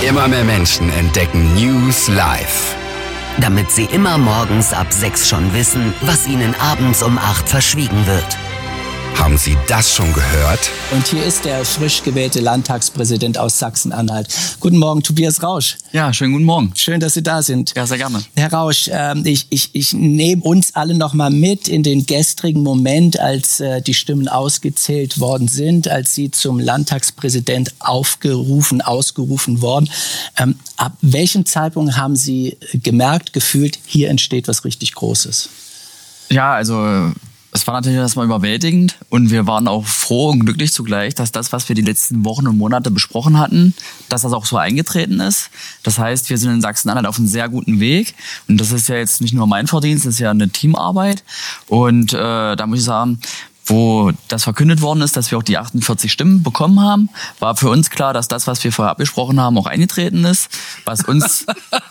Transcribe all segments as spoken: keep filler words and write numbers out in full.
Immer mehr Menschen entdecken News live. Damit sie immer morgens ab sechs schon wissen, was ihnen abends um acht verschwiegen wird. Haben Sie das schon gehört? Und hier ist der frisch gewählte Landtagspräsident aus Sachsen-Anhalt. Guten Morgen, Tobias Rausch. Ja, schönen guten Morgen. Schön, dass Sie da sind. Ja, sehr gerne. Herr Rausch, äh, ich, ich, ich nehme uns alle noch mal mit in den gestrigen Moment, als äh, die Stimmen ausgezählt worden sind, als Sie zum Landtagspräsident aufgerufen, ausgerufen worden. Ähm, ab welchem Zeitpunkt haben Sie gemerkt, gefühlt, hier entsteht was richtig Großes? Ja, also es war natürlich erstmal überwältigend und wir waren auch froh und glücklich zugleich, dass das, was wir die letzten Wochen und Monate besprochen hatten, dass das auch so eingetreten ist. Das heißt, wir sind in Sachsen-Anhalt auf einem sehr guten Weg und das ist ja jetzt nicht nur mein Verdienst, das ist ja eine Teamarbeit und äh, da muss ich sagen, wo das verkündet worden ist, dass wir auch die achtundvierzig Stimmen bekommen haben, war für uns klar, dass das, was wir vorher abgesprochen haben, auch eingetreten ist. Was uns,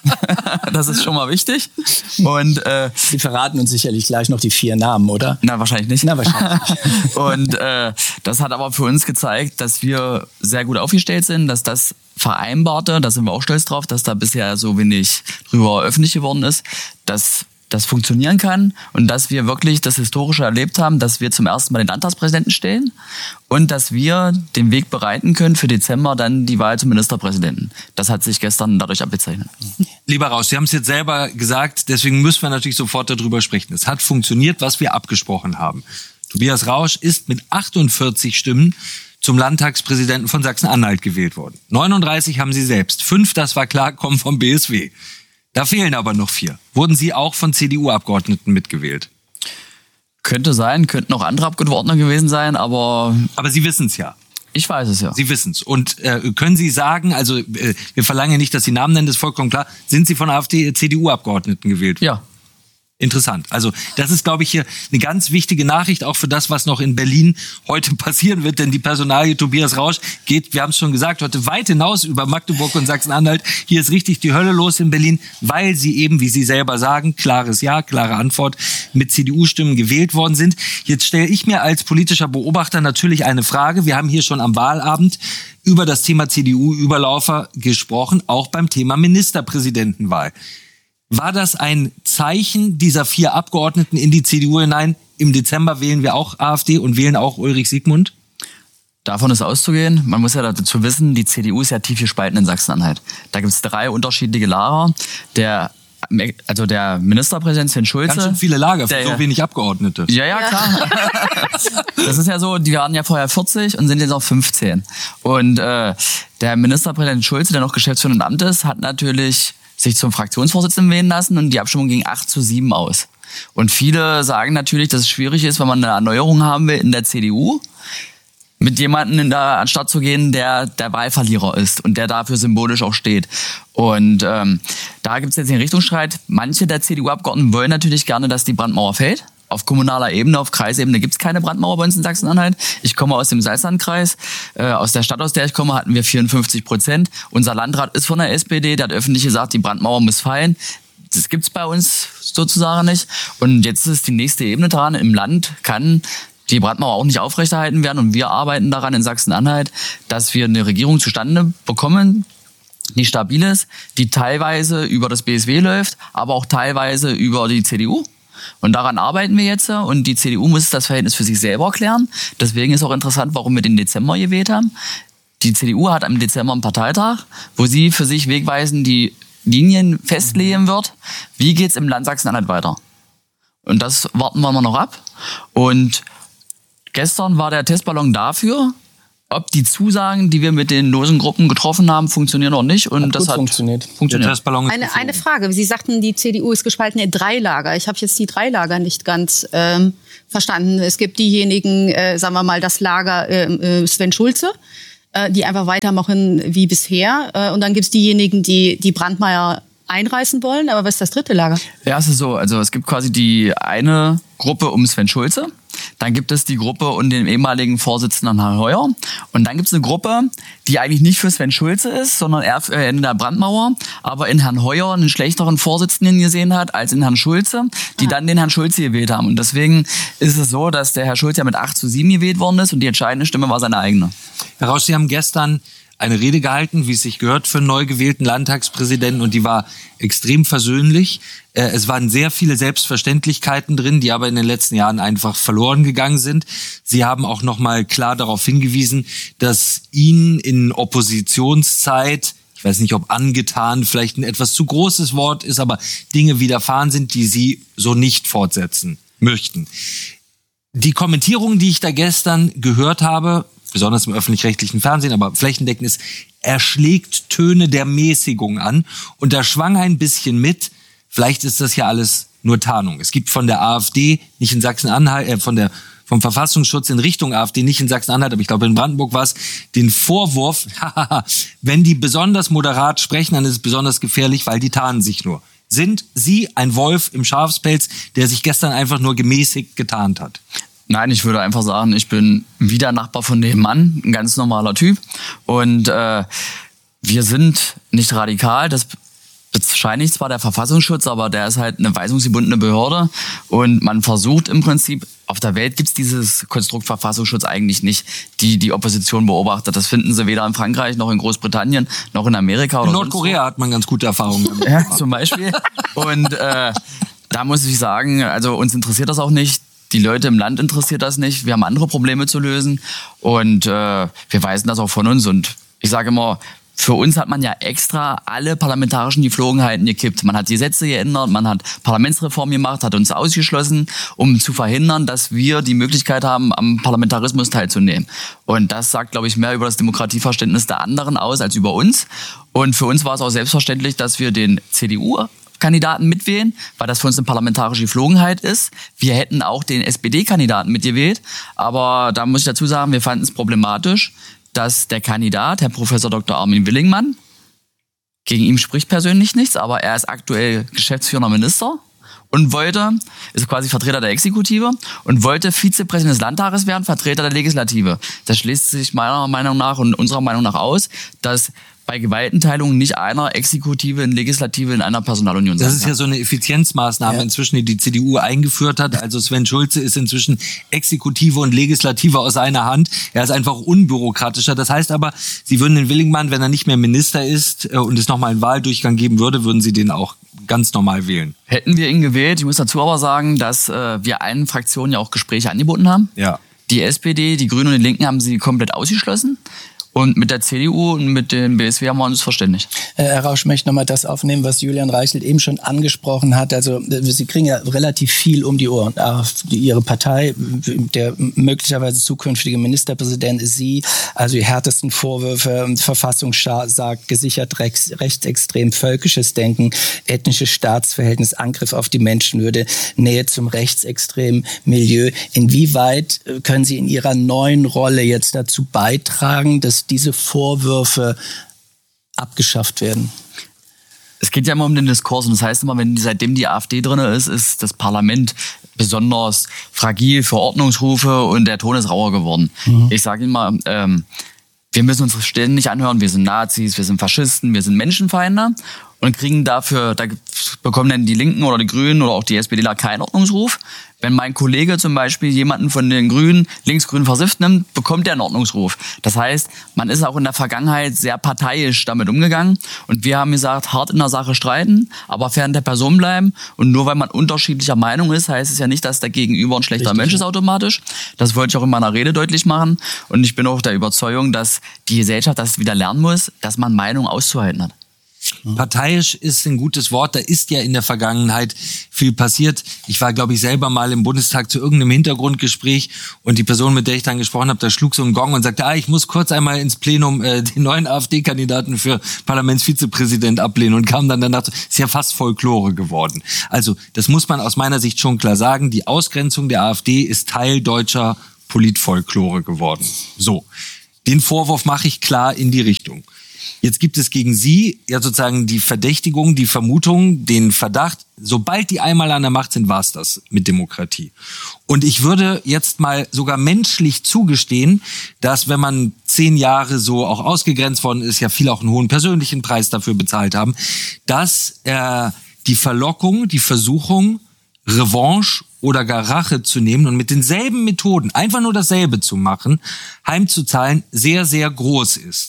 das ist schon mal wichtig. Und äh, Sie verraten uns sicherlich gleich noch die vier Namen, oder? Na, wahrscheinlich nicht. Na, wahrscheinlich nicht. Und äh, das hat aber für uns gezeigt, dass wir sehr gut aufgestellt sind, dass das Vereinbarte, da sind wir auch stolz drauf, dass da bisher so wenig drüber öffentlich geworden ist, dass das funktionieren kann und dass wir wirklich das Historische erlebt haben, dass wir zum ersten Mal den Landtagspräsidenten stellen und dass wir den Weg bereiten können für Dezember dann die Wahl zum Ministerpräsidenten. Das hat sich gestern dadurch abgezeichnet. Lieber Rausch, Sie haben es jetzt selber gesagt, deswegen müssen wir natürlich sofort darüber sprechen. Es hat funktioniert, was wir abgesprochen haben. Tobias Rausch ist mit achtundvierzig Stimmen zum Landtagspräsidenten von Sachsen-Anhalt gewählt worden. neununddreißig haben Sie selbst. Fünf, das war klar, kommen vom B S W. Da fehlen aber noch vier. Wurden Sie auch von C D U-Abgeordneten mitgewählt? Könnte sein, könnten auch andere Abgeordnete gewesen sein, aber... Aber Sie wissen es ja. Ich weiß es ja. Sie wissen es. Und äh, können Sie sagen, also äh, wir verlangen nicht, dass Sie Namen nennen, das ist vollkommen klar. Sind Sie von AfD, C D U-Abgeordneten gewählt? Ja. Interessant. Also das ist, glaube ich, hier eine ganz wichtige Nachricht, auch für das, was noch in Berlin heute passieren wird. Denn die Personalie Tobias Rausch geht, wir haben es schon gesagt, heute weit hinaus über Magdeburg und Sachsen-Anhalt. Hier ist richtig die Hölle los in Berlin, weil sie eben, wie Sie selber sagen, klares Ja, klare Antwort, mit C D U-Stimmen gewählt worden sind. Jetzt stelle ich mir als politischer Beobachter natürlich eine Frage. Wir haben hier schon am Wahlabend über das Thema C D U-Überlaufer gesprochen, auch beim Thema Ministerpräsidentenwahl. War das ein Zeichen dieser vier Abgeordneten in die C D U hinein? Im Dezember wählen wir auch AfD und wählen auch Ulrich Siegmund? Davon ist auszugehen. Man muss ja dazu wissen, die C D U ist ja tief gespalten in Sachsen-Anhalt. Da gibt es drei unterschiedliche Lager. Der Also der Ministerpräsident Sven Schulze. Ganz schön viele Lager für der, so wenig Abgeordnete. Ja, ja, klar. Das ist ja so, die waren ja vorher vierzig und sind jetzt auf fünfzehn. Und äh, der Ministerpräsident Schulze, der noch Geschäftsführer im Amt ist, hat natürlich sich zum Fraktionsvorsitzenden wählen lassen und die Abstimmung ging acht zu sieben aus. Und viele sagen natürlich, dass es schwierig ist, wenn man eine Erneuerung haben will in der C D U, mit jemandem in der anstatt zu gehen, der der Wahlverlierer ist und der dafür symbolisch auch steht. Und ähm, da gibt es jetzt den Richtungsstreit. Manche der C D U-Abgeordneten wollen natürlich gerne, dass die Brandmauer fällt. Auf kommunaler Ebene, auf Kreisebene gibt es keine Brandmauer bei uns in Sachsen-Anhalt. Ich komme aus dem Salzlandkreis. Äh, aus der Stadt, aus der ich komme, hatten wir vierundfünfzig Prozent. Unser Landrat ist von der S P D, der hat öffentlich gesagt, die Brandmauer muss fallen. Das gibt's bei uns sozusagen nicht. Und jetzt ist die nächste Ebene dran. Im Land kann die Brandmauer auch nicht aufrechterhalten werden. Und wir arbeiten daran in Sachsen-Anhalt, dass wir eine Regierung zustande bekommen, die stabil ist, die teilweise über das B S W läuft, aber auch teilweise über die C D U. Und daran arbeiten wir jetzt und die C D U muss das Verhältnis für sich selber klären. Deswegen ist auch interessant, warum wir den Dezember gewählt haben. Die C D U hat im Dezember einen Parteitag, wo sie für sich wegweisend die Linien festlegen wird. Wie geht's im Land Sachsen-Anhalt weiter? Und das warten wir mal noch ab. Und gestern war der Testballon dafür, ob die Zusagen, die wir mit den losen Gruppen getroffen haben, funktionieren oder nicht. Und hat das hat funktioniert. funktioniert. Der Testballon ist Eine, eine Frage. Sie sagten, die C D U ist gespalten in drei Lager. Ich habe jetzt die drei Lager nicht ganz ähm, verstanden. Es gibt diejenigen, äh, sagen wir mal, das Lager äh, Sven Schulze, äh, die einfach weitermachen wie bisher. Äh, und dann gibt es diejenigen, die die Brandmauer einreißen wollen. Aber was ist das dritte Lager? Ja, es ist so. Also es gibt quasi die eine Gruppe um Sven Schulze. Dann gibt es die Gruppe und den ehemaligen Vorsitzenden Herrn Heuer. Und dann gibt es eine Gruppe, die eigentlich nicht für Sven Schulze ist, sondern eher in der Brandmauer, aber in Herrn Heuer einen schlechteren Vorsitzenden gesehen hat als in Herrn Schulze, die ah. dann den Herrn Schulze gewählt haben. Und deswegen ist es so, dass der Herr Schulze ja mit acht zu sieben gewählt worden ist und die entscheidende Stimme war seine eigene. Herr Rausch, Sie haben gestern eine Rede gehalten, wie es sich gehört für einen neu gewählten Landtagspräsidenten, und die war extrem versöhnlich. Es waren sehr viele Selbstverständlichkeiten drin, die aber in den letzten Jahren einfach verloren gegangen sind. Sie haben auch noch mal klar darauf hingewiesen, dass Ihnen in Oppositionszeit, ich weiß nicht, ob angetan vielleicht ein etwas zu großes Wort ist, aber Dinge widerfahren sind, die Sie so nicht fortsetzen möchten. Die Kommentierungen, die ich da gestern gehört habe, besonders im öffentlich-rechtlichen Fernsehen, aber flächendeckend, ist, er schlägt Töne der Mäßigung an. Und da schwang ein bisschen mit, vielleicht ist das ja alles nur Tarnung. Es gibt von der AfD, nicht in Sachsen-Anhalt, äh, von der vom Verfassungsschutz in Richtung AfD, nicht in Sachsen-Anhalt, aber ich glaube in Brandenburg war es, den Vorwurf, wenn die besonders moderat sprechen, dann ist es besonders gefährlich, weil die tarnen sich nur. Sind Sie ein Wolf im Schafspelz, der sich gestern einfach nur gemäßigt getarnt hat? Nein, ich würde einfach sagen, ich bin wieder Nachbar von dem Mann, ein ganz normaler Typ. Und äh, wir sind nicht radikal, das bescheinigt zwar der Verfassungsschutz, aber der ist halt eine weisungsgebundene Behörde. Und man versucht im Prinzip, auf der Welt gibt's dieses Konstrukt Verfassungsschutz eigentlich nicht, die die Opposition beobachtet. Das finden sie weder in Frankreich, noch in Großbritannien, noch in Amerika. Oder in Nordkorea hat man ganz gute Erfahrungen damit. Ja, zum Beispiel. Und äh, da muss ich sagen, also uns interessiert das auch nicht. Die Leute im Land interessiert das nicht. Wir haben andere Probleme zu lösen. Und äh, wir weisen das auch von uns. Und ich sage immer, für uns hat man ja extra alle parlamentarischen Geflogenheiten gekippt. Man hat Gesetze geändert, man hat Parlamentsreform gemacht, hat uns ausgeschlossen, um zu verhindern, dass wir die Möglichkeit haben, am Parlamentarismus teilzunehmen. Und das sagt, glaube ich, mehr über das Demokratieverständnis der anderen aus als über uns. Und für uns war es auch selbstverständlich, dass wir den C D U Kandidaten mitwählen, weil das für uns eine parlamentarische Geflogenheit ist. Wir hätten auch den S P D-Kandidaten mitgewählt, aber da muss ich dazu sagen, wir fanden es problematisch, dass der Kandidat, Herr Professor Doktor Armin Willingmann, gegen ihn spricht persönlich nichts, aber er ist aktuell geschäftsführender Minister und wollte, ist quasi Vertreter der Exekutive und wollte Vizepräsident des Landtages werden, Vertreter der Legislative. Das schließt sich meiner Meinung nach und unserer Meinung nach aus, dass bei Gewaltenteilung nicht einer Exekutive und Legislative in einer Personalunion sein Das ist kann. ja so eine Effizienzmaßnahme Ja. inzwischen, die die C D U eingeführt hat. Also Sven Schulze ist inzwischen Exekutive und Legislative aus einer Hand. Er ist einfach unbürokratischer. Das heißt aber, Sie würden den Willingmann, wenn er nicht mehr Minister ist äh, und es nochmal einen Wahldurchgang geben würde, würden Sie den auch ganz normal wählen. Hätten wir ihn gewählt, ich muss dazu aber sagen, dass äh, wir allen Fraktionen ja auch Gespräche angeboten haben. Ja. Die S P D, die Grünen und die Linken haben sie komplett ausgeschlossen. Und mit der C D U und mit dem B S W haben wir uns verständigt. Herr Rausch, ich möchte nochmal das aufnehmen, was Julian Reichelt eben schon angesprochen hat. Also Sie kriegen ja relativ viel um die Ohren. Ihre Partei, der möglicherweise zukünftige Ministerpräsident ist Sie. Also die härtesten Vorwürfe, Verfassungsstaat sagt, gesichert rechtsextrem, völkisches Denken, ethnisches Staatsverhältnis, Angriff auf die Menschenwürde, Nähe zum rechtsextremen Milieu. Inwieweit können Sie in Ihrer neuen Rolle jetzt dazu beitragen, dass diese Vorwürfe abgeschafft werden? Es geht ja immer um den Diskurs und das heißt immer, wenn seitdem die AfD drin ist, ist das Parlament besonders fragil für Ordnungsrufe und der Ton ist rauer geworden. Mhm. Ich sage Ihnen mal, ähm, wir müssen uns ständig anhören, wir sind Nazis, wir sind Faschisten, wir sind Menschenfeinde und kriegen dafür, da bekommen dann die Linken oder die Grünen oder auch die SPDler keinen Ordnungsruf. Wenn mein Kollege zum Beispiel jemanden von den Grünen, linksgrün versifft nimmt, bekommt er einen Ordnungsruf. Das heißt, man ist auch in der Vergangenheit sehr parteiisch damit umgegangen. Und wir haben gesagt, hart in der Sache streiten, aber fern der Person bleiben. Und nur weil man unterschiedlicher Meinung ist, heißt es ja nicht, dass der Gegenüber ein schlechter Richtig. Mensch ist automatisch. Das wollte ich auch in meiner Rede deutlich machen. Und ich bin auch der Überzeugung, dass die Gesellschaft das wieder lernen muss, dass man Meinung auszuhalten hat. Parteiisch ist ein gutes Wort. Da ist ja in der Vergangenheit viel passiert. Ich war, glaube ich, selber mal im Bundestag zu irgendeinem Hintergrundgespräch und die Person, mit der ich dann gesprochen habe, da schlug so ein Gong und sagte, ah, ich muss kurz einmal ins Plenum äh, den neuen AfD-Kandidaten für Parlamentsvizepräsident ablehnen und kam dann danach, ist ja fast Folklore geworden. Also das muss man aus meiner Sicht schon klar sagen. Die Ausgrenzung der AfD ist Teil deutscher Politfolklore geworden. So, den Vorwurf mache ich klar in die Richtung. Jetzt gibt es gegen Sie ja sozusagen die Verdächtigung, die Vermutung, den Verdacht, sobald die einmal an der Macht sind, war's das mit Demokratie. Und ich würde jetzt mal sogar menschlich zugestehen, dass wenn man zehn Jahre so auch ausgegrenzt worden ist, ja viele auch einen hohen persönlichen Preis dafür bezahlt haben, dass äh, die Verlockung, die Versuchung, Revanche oder gar Rache zu nehmen und mit denselben Methoden einfach nur dasselbe zu machen, heimzuzahlen, sehr, sehr groß ist.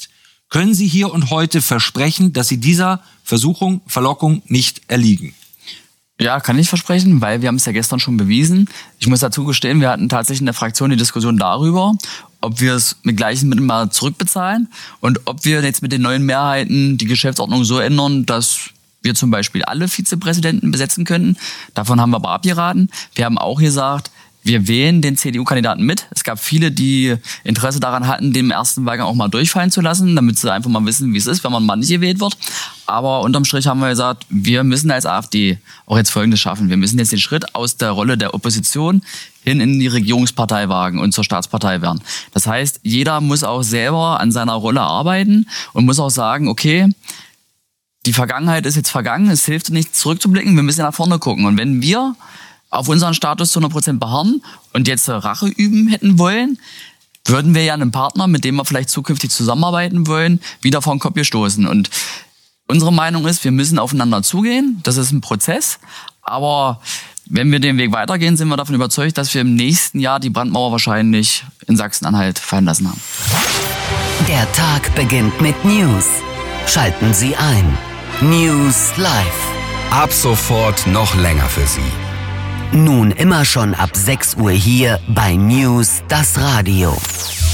Können Sie hier und heute versprechen, dass Sie dieser Versuchung, Verlockung nicht erliegen? Ja, kann ich versprechen, weil wir haben es ja gestern schon bewiesen. Ich muss dazu gestehen, wir hatten tatsächlich in der Fraktion die Diskussion darüber, ob wir es mit gleichen Mitteln mal zurückbezahlen und ob wir jetzt mit den neuen Mehrheiten die Geschäftsordnung so ändern, dass wir zum Beispiel alle Vizepräsidenten besetzen könnten. Davon haben wir aber abgeraten. Wir haben auch gesagt, wir wählen den C D U-Kandidaten mit. Es gab viele, die Interesse daran hatten, den im ersten Wahlgang auch mal durchfallen zu lassen, damit sie einfach mal wissen, wie es ist, wenn man mal nicht gewählt wird. Aber unterm Strich haben wir gesagt, wir müssen als AfD auch jetzt Folgendes schaffen. Wir müssen jetzt den Schritt aus der Rolle der Opposition hin in die Regierungspartei wagen und zur Staatspartei werden. Das heißt, jeder muss auch selber an seiner Rolle arbeiten und muss auch sagen, okay, die Vergangenheit ist jetzt vergangen, es hilft nicht zurückzublicken, wir müssen nach vorne gucken. Und wenn wir auf unseren Status zu hundert Prozent beharren und jetzt Rache üben hätten wollen, würden wir ja einen Partner, mit dem wir vielleicht zukünftig zusammenarbeiten wollen, wieder vor den Kopf gestoßen. Und unsere Meinung ist, wir müssen aufeinander zugehen. Das ist ein Prozess. Aber wenn wir den Weg weitergehen, sind wir davon überzeugt, dass wir im nächsten Jahr die Brandmauer wahrscheinlich in Sachsen-Anhalt fallen lassen haben. Der Tag beginnt mit News. Schalten Sie ein. News Live. Ab sofort noch länger für Sie. Nun immer schon ab sechs Uhr hier bei News das Radio.